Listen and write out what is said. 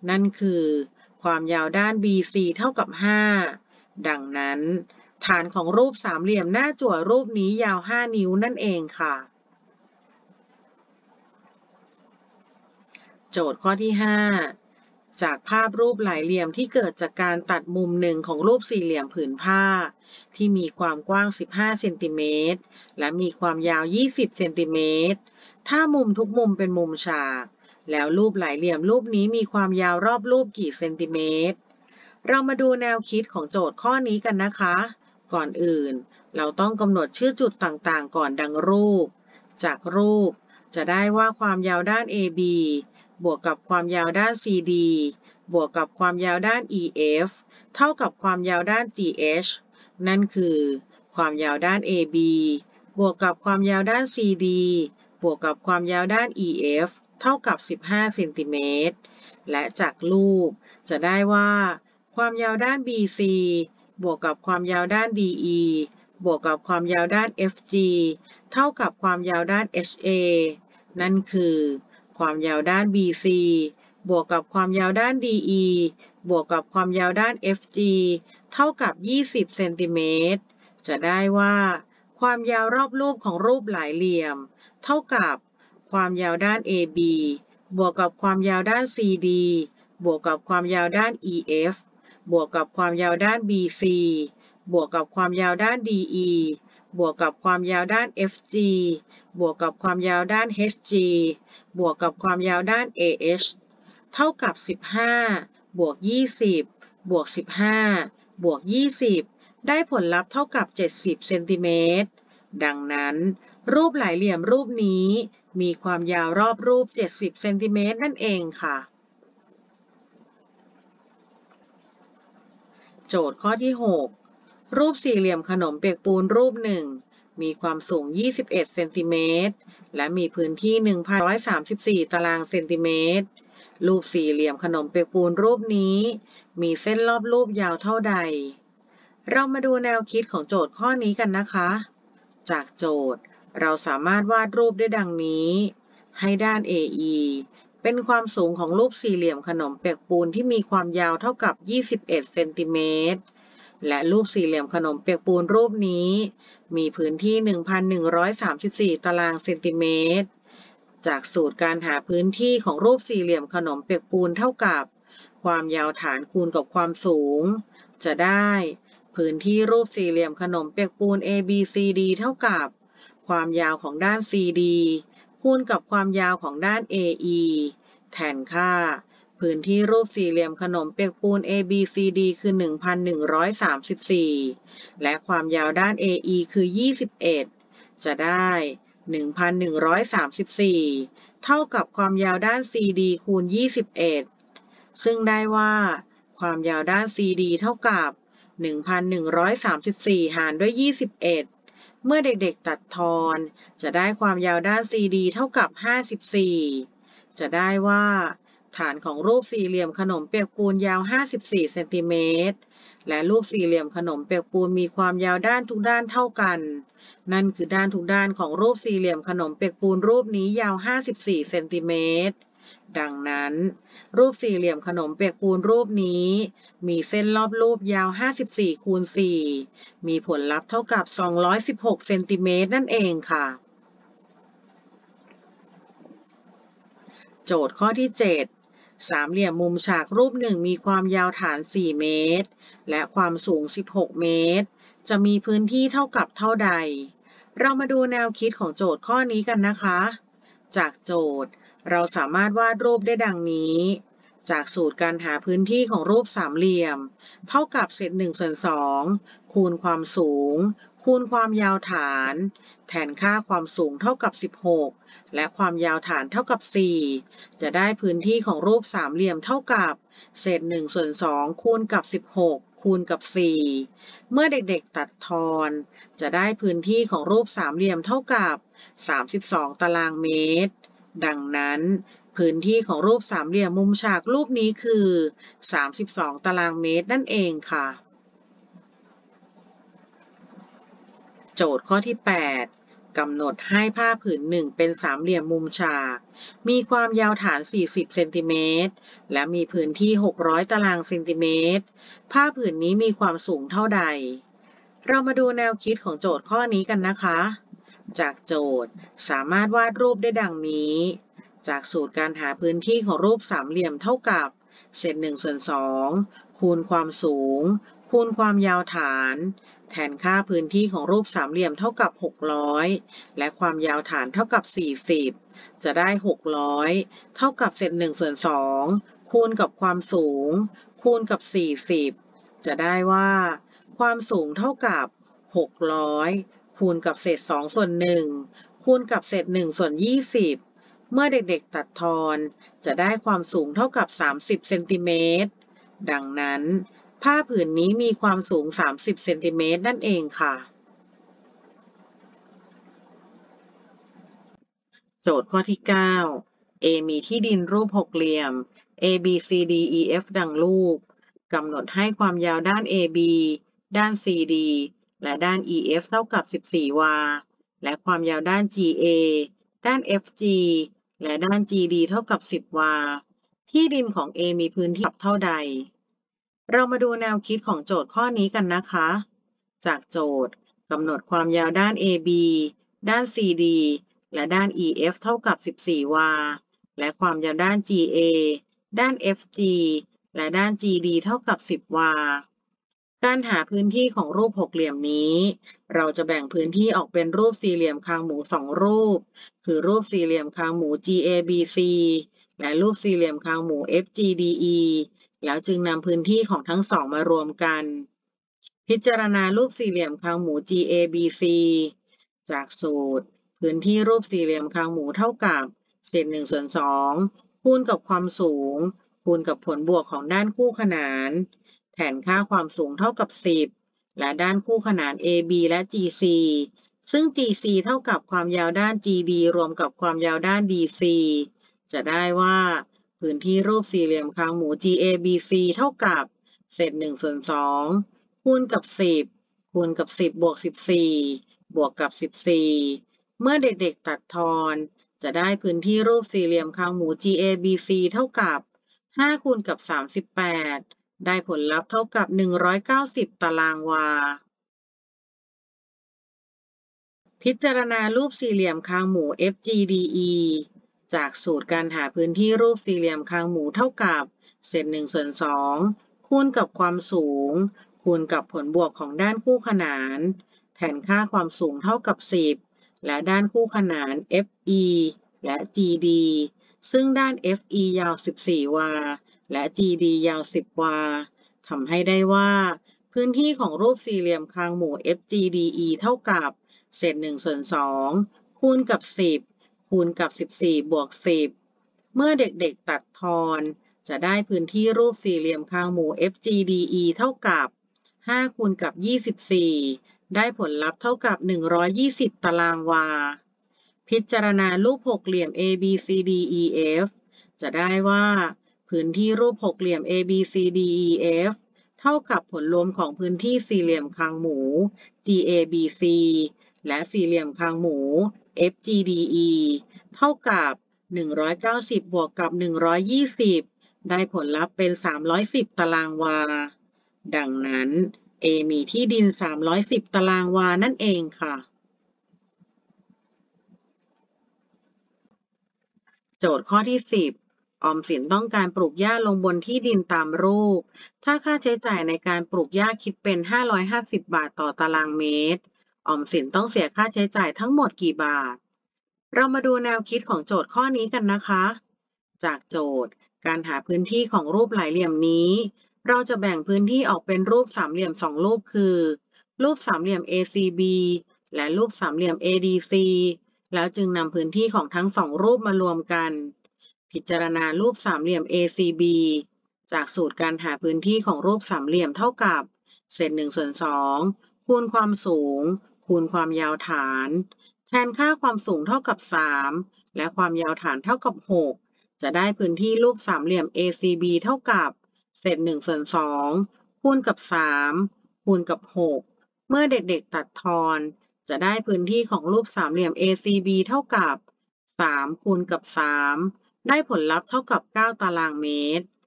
นั่นคือความยาวด้าน BC เท่ากับ 5 ดังนั้นฐานของรูปสามเหลี่ยมหน้าจั่วรูปนี้ยาว 5 นิ้วนั่นเองค่ะโจทย์ข้อที่ 5 จากภาพรูปหลายเหลี่ยมที่เกิดจากการตัดมุมหนึ่งของรูปสี่เหลี่ยมผืนผ้าที่มีความกว้าง 15 เซนติเมตรและมีความยาว 20 เซนติเมตรถ้ามุมทุกมุมเป็นมุมฉากแล้วรูปหลายเหลี่ยมรูปนี้มีความยาวรอบรูปกี่เซนติเมตรเรามาดูแนวคิดของโจทย์ข้อนี้กันนะคะก่อนอื่นเราต้องกำหนดชื่อจุดต่างๆก่อนดังรูปจากรูปจะได้ว่าความยาวด้าน AB บวกกับความยาวด้าน CD บวกกับความยาวด้าน EF เท่ากับความยาวด้าน GH นั่นคือความยาวด้าน AB บวกกับความยาวด้าน CD บวกกับความยาวด้าน EF เท่ากับ 15 เซนติเมตรและจากรูปจะได้ว่าความยาวด้าน BC บวกกับความยาวด้าน DE บวกกับความยาวด้าน FG เท่ากับความยาวด้าน HA นั่นคือความยาวด้าน BC บวกกับความยาวด้าน DE บวกกับความยาวด้าน FG เท่ากับ 20 เซนติเมตรจะได้ว่าความยาวรอบรูปของรูปหลายเหลี่ยมเท่ากับความยาวด้าน AB บวกกับความยาวด้าน CD บวกกับความยาวด้าน EF บวกกับความยาวด้าน BC บวกกับความยาวด้าน DE บวกกับความยาวด้าน FG บวกกับความยาวด้าน HG บวกกับความยาวด้าน AH เท่ากับ 15 บวก 20 บวก 15 บวก 20 ได้ผลลัพธ์เท่ากับ 70 เซนติเมตรดังนั้นรูปหลายเหลี่ยมรูปนี้มีความยาวรอบรูป 70 เซนติเมตรนั่นเองค่ะโจทย์ข้อที่ 6 รูปสี่เหลี่ยมขนมเปียกปูนรูปหนึ่งมีความสูง 21 เซนติเมตรและมีพื้นที่ 1,134 ตารางเซนติเมตรรูปสี่เหลี่ยมขนมเปียกปูนรูปนี้มีเส้นรอบรูปยาวเท่าใดเรามาดูแนวคิดของโจทย์ข้อนี้กันนะคะจากโจทย์เราสามารถวาดรูปได้ดังนี้ให้ด้าน AE เป็นความสูงของรูปสี่เหลี่ยมขนมเปียกปูนที่มีความยาวเท่ากับ 21 เซนติเมตรและรูปสี่เหลี่ยมขนมเปียกปูนรูปนี้มีพื้นที่ 1,134 ตารางเซนติเมตรจากสูตรการหาพื้นที่ของรูปสี่เหลี่ยมขนมเปียกปูนเท่ากับความยาวฐานคูณกับความสูงจะได้พื้นที่รูปสี่เหลี่ยมขนมเปียกปูน ABCD เท่ากับความยาวของด้าน CD คูณกับความยาวของด้าน AE แทนค่าพื้นที่รูปสี่เหลี่ยมขนมเปียกปูน ABCD คือ 1,134 และความยาวด้าน AE คือ 21 จะได้ 1,134 เท่ากับความยาวด้าน CD คูณ 21 ซึ่งได้ว่าความยาวด้าน CD เท่ากับ 1,134 หารด้วย 21 เมื่อเด็กๆตัดทอนจะได้ความยาวด้าน CD เท่ากับ 54 จะได้ว่าฐานของรูปสี่เหลี่ยมขนมเปียกปูนยาว 54 เซนติเมตรและรูปสี่เหลี่ยมขนมเปียกปูนมีความยาวด้านทุกด้านเท่ากันนั่นคือด้านทุกด้านของรูปสี่เหลี่ยมขนมเปียกปูนรูปนี้ยาว 54 เซนติเมตรดังนั้นรูปสี่เหลี่ยมขนมเปียกปูนรูปนี้มีเส้นรอบรูปยาว 54 คูณ 4 มีผลลัพธ์เท่ากับ 216 เซนติเมตรนั่นเองค่ะโจทย์ข้อที่ 7 สามเหลี่ยมมุมฉากรูปหนึ่งมีความยาวฐาน 4 เมตรและความสูง 16 เมตรจะมีพื้นที่เท่ากับเท่าใดเรามาดูแนวคิดของโจทย์ข้อนี้กันนะคะจากโจทย์เราสามารถวาดรูปได้ดังนี้จากสูตรการหาพื้นที่ของรูปสามเหลี่ยมเท่ากับเศษ1/2คูณความสูงคูณความยาวฐานแทนค่าความสูงเท่ากับ 16 และความยาวฐานเท่ากับ 4 จะได้พื้นที่ของรูปสามเหลี่ยมเท่ากับเศษ1/2คูณกับ 16 คูณกับ 4 เมื่อเด็กๆตัดทอนจะได้พื้นที่ของรูปสามเหลี่ยมเท่ากับ 32 ตารางเมตรดังนั้นพื้นที่ของรูปสามเหลี่ยมมุมฉากรูปนี้คือ 32 ตารางเมตรนั่นเองค่ะโจทย์ข้อที่ 8 กำหนดให้ผ้าผืนหนึ่งเป็นสามเหลี่ยมมุมฉากมีความยาวฐาน 40 เซนติเมตร และมีพื้นที่ 600 ตารางเซนติเมตร ผ้าผืนนี้มีความสูงเท่าใด เรามาดูแนวคิดของโจทย์ข้อนี้กันนะคะ จากโจทย์สามารถวาดรูปได้ดังนี้ จากสูตรการหาพื้นที่ของรูปสามเหลี่ยมเท่ากับเศษ1/2คูณความสูงคูณความยาวฐานแทนค่าพื้นที่ของรูปสามเหลี่ยมเท่ากับ600และความยาวฐานเท่ากับ40จะได้600เท่ากับเศษ1/2คูณกับความสูงคูณกับ40จะได้ว่าความสูงเท่ากับ600คูณกับเศษ2/1คูณกับเศษ1/20เมื่อเด็กๆตัดทอนจะได้ความสูงเท่ากับ30เซนติเมตรดังนั้นผ้าผืนนี้มีความสูง30เซนติเมตรนั่นเองค่ะโจทย์ข้อที่9 A มีที่ดินรูปหกเหลี่ยม A B C D E F ดังรูปกำหนดให้ความยาวด้าน AB ด้าน CD และด้าน EF เท่ากับ14วาและความยาวด้าน GA ด้าน FG และด้าน GD เท่ากับ10วาที่ดินของ A มีพื้นที่เท่าใดเรามาดูแนวคิดของโจทย์ข้อนี้กันนะคะ จากโจทย์กำหนดความยาวด้าน AB ด้าน CD และด้าน EF เท่ากับ14วาและความยาวด้าน GA ด้าน FG และด้าน GD เท่ากับ10วาการหาพื้นที่ของรูปหกเหลี่ยมนี้เราจะแบ่งพื้นที่ออกเป็นรูปสี่เหลี่ยมคางหมู2รูปคือรูปสี่เหลี่ยมคางหมู GABC และรูปสี่เหลี่ยมคางหมู FGDE แล้วจึงนำพื้นที่ของทั้งสองมารวมกันพิจารณารูปสี่เหลี่ยมคางหมู GABC จากสูตรพื้นที่รูปสี่เหลี่ยมคางหมูเท่ากับเศษ1/2คูณกับความสูงคูณกับผลบวกของด้านคู่ขนานแทนค่าความสูงเท่ากับ10และด้านคู่ขนาน AB และ GC ซึ่ง GC เท่ากับความยาวด้าน GD รวมกับความยาวด้าน DC จะได้ว่าพื้นที่รูปสี่เหลี่ยมคางหมู GABC เท่ากับเศษ1/2คูณกับ10คูณกับ10บวก14บวกกับ14เมื่อเด็กๆตัดทอนจะได้พื้นที่รูปสี่เหลี่ยมคางหมู GABC เท่ากับ5คูณกับ38ได้ผลลัพธ์เท่ากับ190ตารางวาพิจารณารูปสี่เหลี่ยมคางหมู FGDE จากสูตรการหาพื้นที่รูปสี่เหลี่ยมคางหมูเท่ากับเศษ1/2คูณกับความสูงคูณกับผลบวกของด้านคู่ขนานแทนค่าความสูงเท่ากับ10และด้านคู่ขนาน FE และ GD ซึ่งด้าน FE ยาว14วาและ GD ยาว10วาทำให้ได้ว่าพื้นที่ของรูปสี่เหลี่ยมคางหมู FGDE เท่ากับเศษ1/2คูณกับ10คูณกับ14บวก10เมื่อเด็กๆตัดทอนจะได้พื้นที่รูปสี่เหลี่ยมคางหมู FGDE เท่ากับ5คูณกับ24ได้ผลลัพธ์เท่ากับ120ตารางวาพิจารณารูปหกเหลี่ยม ABCDEF จะได้ว่าพื้นที่รูปหกเหลี่ยม ABCDEF เท่ากับผลรวมของพื้นที่สี่เหลี่ยมคางหมู GABC และสี่เหลี่ยมคางหมู FGDE เท่ากับ190บวกกับ120ได้ผลลัพธ์เป็น310ตารางวาดังนั้น A มีที่ดิน310ตารางวานั่นเองค่ะโจทย์ข้อที่10ออมสินต้องการปลูกหญ้าลงบนที่ดินตามรูปถ้าค่าใช้จ่ายในการปลูกหญ้าคิดเป็น550บาทต่อตารางเมตรออมสินต้องเสียค่าใช้จ่ายทั้งหมดกี่บาทเรามาดูแนวคิดของโจทย์ข้อนี้กันนะคะจากโจทย์การหาพื้นที่ของรูปหลายเหลี่ยมนี้เราจะแบ่งพื้นที่ออกเป็นรูปสามเหลี่ยม2รูปคือรูปสามเหลี่ยม ACB และรูปสามเหลี่ยม ADC แล้วจึงนำพื้นที่ของทั้งสองรูปมารวมกันพิจารณารูปสามเหลี่ยม ACB จากสูตรการหาพื้นที่ของรูปสามเหลี่ยมเท่ากับเศษ1/2คูณความสูงคูณความยาวฐานแทนค่าความสูงเท่ากับ3และความยาวฐานเท่ากับ6จะได้พื้นที่รูปสามเหลี่ยม ACB เท่ากับเศษ1/2คูณกับ3คูณกับ6เมื่อเด็กๆตัดทอนจะได้พื้นที่ของรูปสามเหลี่ยม ACB เท่ากับ 3 คูณกับ 3 ได้ผลลัพธ์เท่ากับ 9 ตารางเมตร